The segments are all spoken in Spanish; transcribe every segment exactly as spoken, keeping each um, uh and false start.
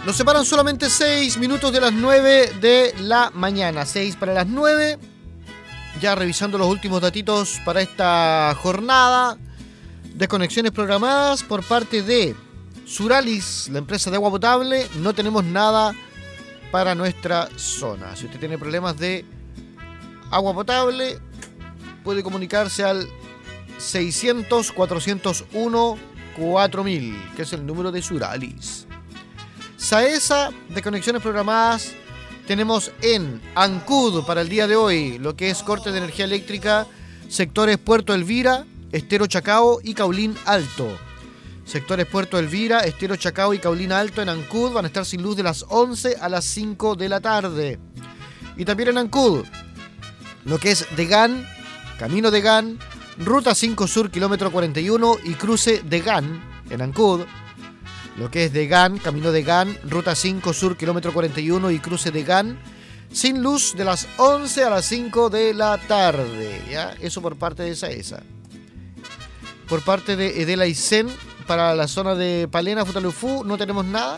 Nos separan solamente seis minutos de las nueve de la mañana. seis para las nueve. Ya revisando los últimos datitos para esta jornada. Desconexiones programadas por parte de Suralis, la empresa de agua potable. No tenemos nada para nuestra zona. Si usted tiene problemas de agua potable, puede comunicarse al seiscientos, cuatrocientos uno, cuatro mil, que es el número de Suralis. SAESA, de conexiones programadas, tenemos en Ancud para el día de hoy lo que es corte de energía eléctrica, sectores Puerto Elvira, Estero Chacao y Caulín Alto. Sectores Puerto Elvira, Estero Chacao y Caulín Alto en Ancud van a estar sin luz de las once a las cinco de la tarde. Y también en Ancud, lo que es Degán, Camino Degán, Ruta cinco Sur, kilómetro cuarenta y uno y cruce Degán en Ancud. Lo que es Degán, Camino Degán, Ruta cinco Sur, kilómetro cuarenta y uno y cruce Degán, sin luz de las once a las cinco de la tarde. ¿Ya? Eso por parte de SAESA. Por parte de Edela y Sen, para la zona de Palena, Futalufú, no tenemos nada.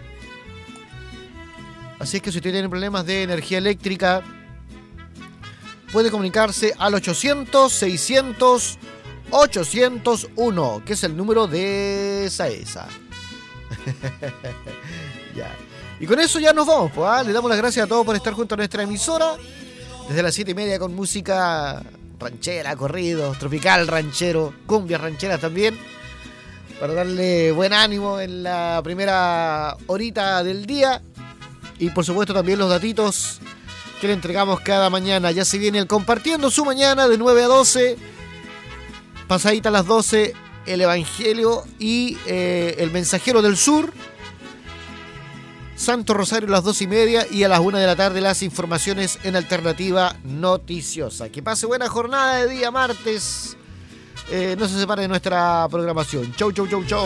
Así es que si usted tiene problemas de energía eléctrica, puede comunicarse al ochocientos, seiscientos, ochocientos uno, que es el número de SAESA. Ya. Y con eso ya nos vamos, pues, ¿eh? Le damos las gracias a todos por estar junto a nuestra emisora desde las siete y media con música ranchera, corridos, tropical ranchero, cumbias rancheras también, para darle buen ánimo en la primera horita del día. Y por supuesto también los datitos que le entregamos cada mañana. Ya se viene el Compartiendo su Mañana de nueve a doce, pasadita a las doce, el Evangelio y eh, el Mensajero del Sur, Santo Rosario a las dos y media, y a las una de la tarde las informaciones en Alternativa Noticiosa. Que pase buena jornada de día martes. Eh, no se separe de nuestra programación. Chau, chau, chau, chau.